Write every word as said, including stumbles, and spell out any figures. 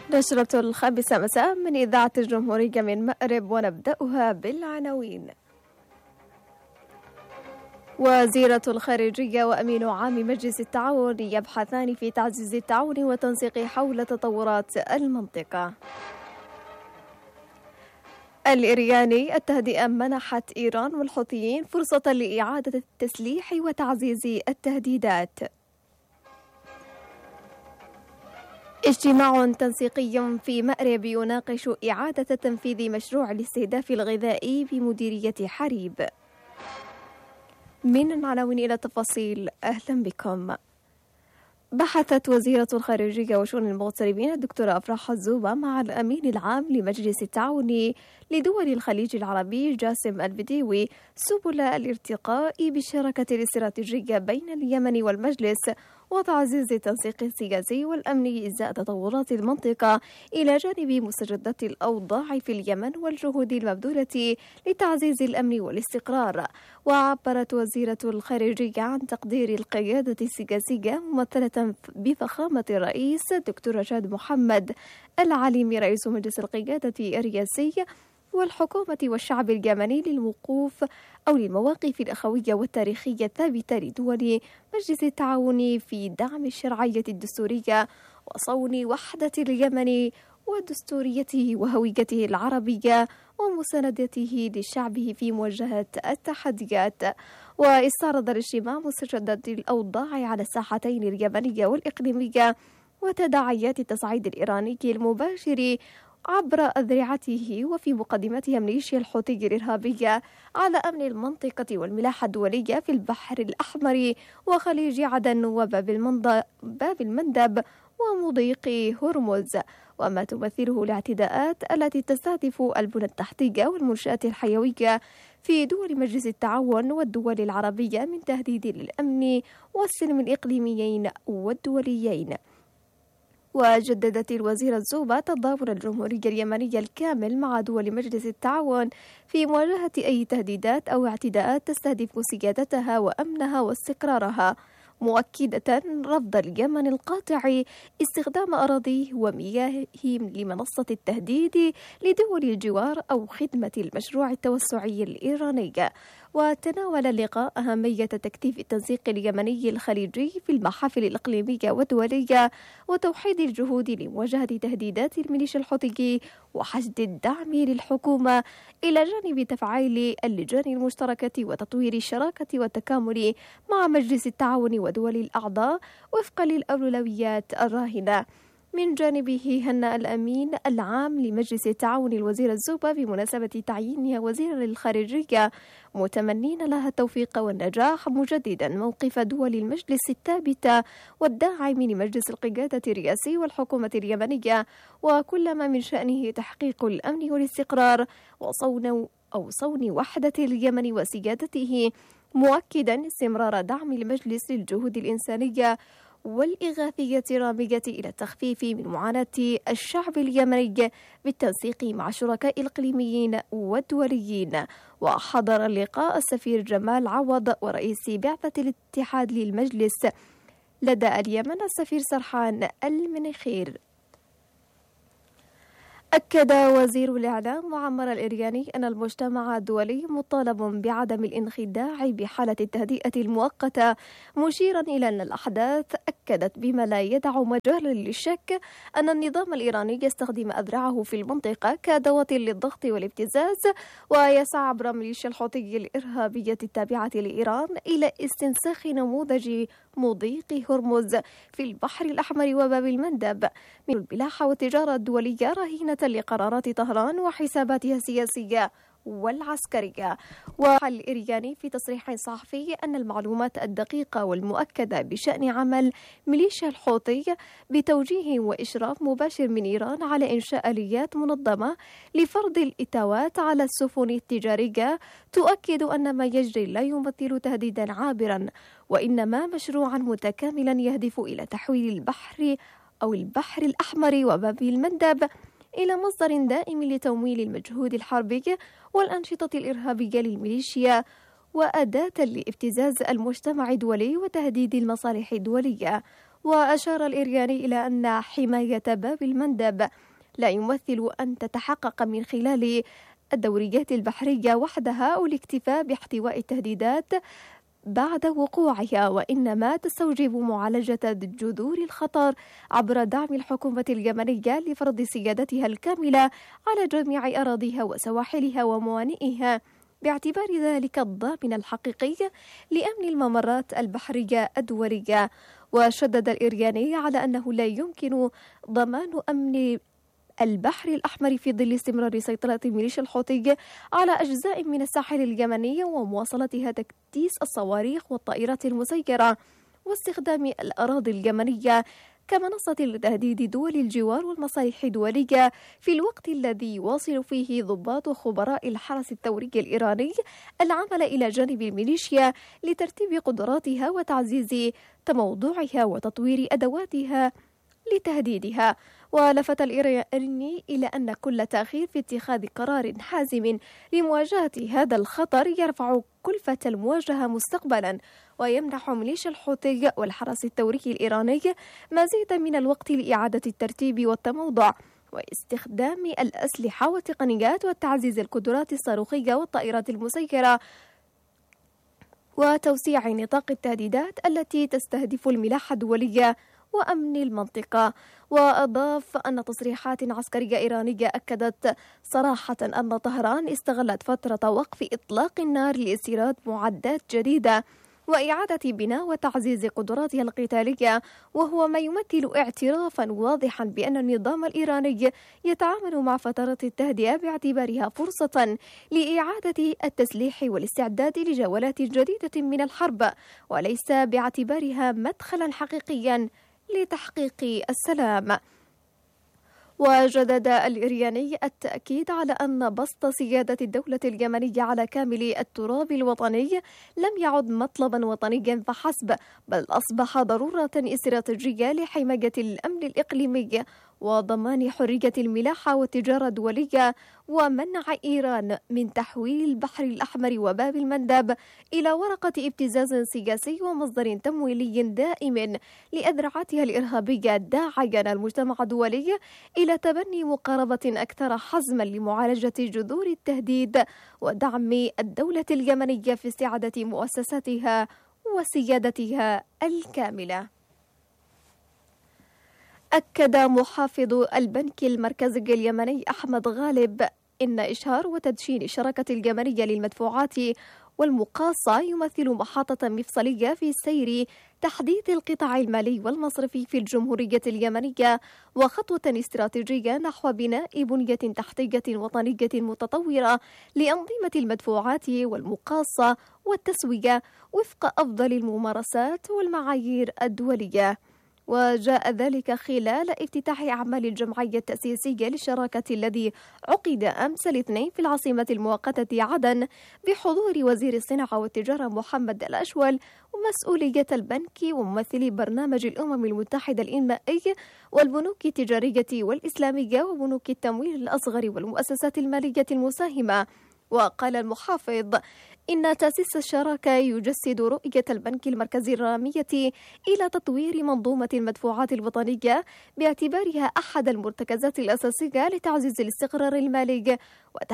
نشرة الخامسة مساء من إذاعة الجمهورية من مأرب، ونبدأها بالعناوين. وزيرة الخارجية وأمين عام مجلس التعاون يبحثان في تعزيز التعاون والتنسيق حول تطورات المنطقة. الإيراني: التهدئة منحت إيران والحوثيين فرصة لإعادة التسليح وتعزيز التهديدات. اجتماع تنسيقي في مأرب يناقش إعادة تنفيذ مشروع الاستهداف الغذائي بمديرية حريب. من العناوين إلى التفاصيل، أهلا بكم. بحثت وزيرة الخارجية وشؤون المغتربين الدكتورة أفراح الزوبة مع الأمين العام لمجلس التعاون لدول الخليج العربي جاسم البديوي سبل الارتقاء بالشراكة الاستراتيجية بين اليمن والمجلس وتعزيز التنسيق السياسي والأمني إزاء تطورات المنطقة، إلى جانب مستجدات الأوضاع في اليمن والجهود المبذولة لتعزيز الأمن والاستقرار. وعبرت وزيرة الخارجية عن تقدير القيادة السياسية ممثلة بفخامة الرئيس دكتور رشاد محمد العليمي رئيس مجلس القيادة الرئاسي والحكومة والشعب اليمني للوقوف أو للمواقف الأخوية والتاريخية الثابتة لدول مجلس التعاون في دعم الشرعية الدستورية وصون وحدة اليمن ودستوريته وهويته العربية ومساندته لشعبه في مواجهة التحديات. واستعرض الاجتماع مستجدات الأوضاع على الساحتين اليمنية والإقليمية وتداعيات التصعيد الإيراني المباشر عبر أذرعته وفي مقدمتها ميليشيا الحوثي الإرهابية على أمن المنطقة والملاحة الدولية في البحر الأحمر وخليج عدن وباب المندب ومضيق هرمز، وما تمثله الاعتداءات التي تستهدف البنى التحتية والمنشآت الحيوية في دول مجلس التعاون والدول العربية من تهديد للأمن والسلم الإقليميين والدوليين. وجددت الوزيرة الزوبة تضامن الجمهورية اليمنية الكامل مع دول مجلس التعاون في مواجهة أي تهديدات أو اعتداءات تستهدف سيادتها وأمنها واستقرارها، مؤكدة رفض اليمن القاطع استخدام أراضيه ومياهه لمنصة التهديد لدول الجوار أو خدمة المشروع التوسعي الإيراني. وتناول اللقاء أهمية تكثيف التنسيق اليمني الخليجي في المحافل الإقليمية والدولية وتوحيد الجهود لمواجهة تهديدات الميليشيا الحوثي وحشد الدعم للحكومة، إلى جانب تفعيل اللجان المشتركة وتطوير الشراكة والتكامل مع مجلس التعاون ودول الأعضاء وفقا للأولويات الراهنة. من جانبه هنأ الأمين العام لمجلس التعاون الوزيرة الزوبة بمناسبة تعيينها وزيرا للخارجية، متمنين لها التوفيق والنجاح، مجددا موقف دول المجلس الثابتة والداعم لمجلس القيادة الرئاسي والحكومة اليمنية وكل ما من شأنه تحقيق الأمن والاستقرار وصون أو صون وحدة اليمن وسيادته، مؤكدا استمرار دعم المجلس للجهود الإنسانية والإغاثية رامية إلى التخفيف من معاناة الشعب اليمني بالتنسيق مع شركاء الإقليميين والدوليين. وحضر اللقاء السفير جمال عوض ورئيس بعثة الاتحاد للمجلس لدى اليمن السفير سرحان المنخير. أكد وزير الإعلام معمر الإرياني أن المجتمع الدولي مطالب بعدم الانخداع بحالة التهدئة المؤقتة، مشيرا إلى أن الأحداث أكدت بما لا يدع مجالا للشك أن النظام الإيراني يستخدم أذرعه في المنطقة كأدوات للضغط والابتزاز، ويسعى عبر ميليشيا الحوثي الإرهابية التابعة لإيران إلى استنساخ نموذج مضيق هرمز في البحر الأحمر وباب المندب من الملاحة والتجارة الدولية رهينة لقرارات طهران وحساباتها السياسية والعسكرية. وقال الإيراني في تصريح صحفي أن المعلومات الدقيقة والمؤكدة بشأن عمل ميليشيا الحوثي بتوجيه وإشراف مباشر من إيران على إنشاء آليات منظمة لفرض الإتاوات على السفن التجارية تؤكد أن ما يجري لا يمثل تهديدا عابرا، وإنما مشروعا متكاملا يهدف إلى تحويل البحر أو البحر الأحمر وباب المندب إلى مصدر دائم لتمويل المجهود الحربي والأنشطة الإرهابية للميليشيا وأداة لابتزاز المجتمع الدولي وتهديد المصالح الدولية. وأشار الإيراني إلى أن حماية باب المندب لا يمثل أن تتحقق من خلال الدوريات البحرية وحدها أو الاكتفاء باحتواء التهديدات بعد وقوعها، وإنما تستوجب معالجة جذور الخطر عبر دعم الحكومة اليمنية لفرض سيادتها الكاملة على جميع أراضيها وسواحلها وموانئها، باعتبار ذلك الضامن الحقيقي لأمن الممرات البحرية الدولية. وشدد الإيراني على أنه لا يمكن ضمان أمن البحر الأحمر في ظل استمرار سيطرة ميليشيا الحوثي على أجزاء من الساحل اليمني ومواصلتها تكتيس الصواريخ والطائرات المسيرة واستخدام الأراضي اليمنية كمنصة لتهديد دول الجوار والمصالح الدولية، في الوقت الذي يواصل فيه ضباط وخبراء الحرس الثوري الإيراني العمل إلى جانب الميليشيا لترتيب قدراتها وتعزيز تموضعها وتطوير أدواتها لتهديدها. ولفت الإيراني إلى أن كل تأخير في اتخاذ قرار حازم لمواجهة هذا الخطر يرفع كلفة المواجهة مستقبلا ويمنح ميليشيا الحوثي والحرس الثوري الإيراني مزيدا من الوقت لإعادة الترتيب والتموضع واستخدام الأسلحة والتقنيات وتعزيز القدرات الصاروخية والطائرات المسيرة وتوسيع نطاق التهديدات التي تستهدف الملاحة الدولية وأمن المنطقة. وأضاف أن تصريحات عسكرية إيرانية أكدت صراحة أن طهران استغلت فترة وقف إطلاق النار لاستيراد معدات جديدة وإعادة بناء وتعزيز قدراتها القتالية، وهو ما يمثل اعترافا واضحا بأن النظام الإيراني يتعامل مع فترات التهدئة باعتبارها فرصة لإعادة التسليح والاستعداد لجولات جديدة من الحرب، وليس باعتبارها مدخلا حقيقيا لتحقيق السلام. وجدد الإيراني التأكيد على أن بسط سيادة الدولة اليمنية على كامل التراب الوطني لم يعد مطلبا وطنيا فحسب، بل أصبح ضرورة استراتيجية لحماية الأمن الإقليمي وضمان حرية الملاحة والتجارة الدولية ومنع إيران من تحويل البحر الأحمر وباب المندب إلى ورقة ابتزاز سياسي ومصدر تمويلي دائم لأذرعتها الإرهابية، داعيا المجتمع الدولي إلى تبني مقاربة أكثر حزما لمعالجة جذور التهديد ودعم الدولة اليمنية في استعادة مؤسساتها وسيادتها الكاملة. أكد محافظ البنك المركزي اليمني أحمد غالب إن إشهار وتدشين الشراكة اليمنية للمدفوعات والمقاصة يمثل محطة مفصلية في سير تحديث القطاع المالي والمصرفي في الجمهورية اليمنية وخطوة استراتيجية نحو بناء بنية تحتية وطنية متطورة لأنظمة المدفوعات والمقاصة والتسوية وفق أفضل الممارسات والمعايير الدولية. وجاء ذلك خلال افتتاح أعمال الجمعية التأسيسية للشراكة الذي عقد أمس الاثنين في العاصمة المؤقتة عدن بحضور وزير الصناعة والتجارة محمد الأشول ومسؤولية البنك وممثلي برنامج الأمم المتحدة الإنمائي والبنوك التجارية والإسلامية وبنوك التمويل الأصغر والمؤسسات المالية المساهمة. وقال المحافظ إن تأسيس الشراكة يجسد رؤية البنك المركزي الرامية إلى تطوير منظومة المدفوعات الوطنية باعتبارها أحد المرتكزات الأساسية لتعزيز الاستقرار المالي